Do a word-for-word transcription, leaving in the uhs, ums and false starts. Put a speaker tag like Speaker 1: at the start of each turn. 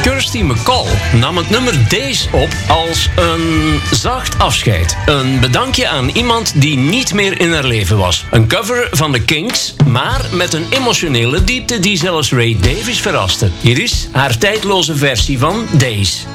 Speaker 1: Kirsty MacColl nam het nummer Days op als een zacht afscheid. Een bedankje aan iemand die niet meer in haar leven was. Een cover van de Kinks, maar met een emotionele diepte die zelfs Ray Davies verraste. Hier is haar tijdloze versie van Days.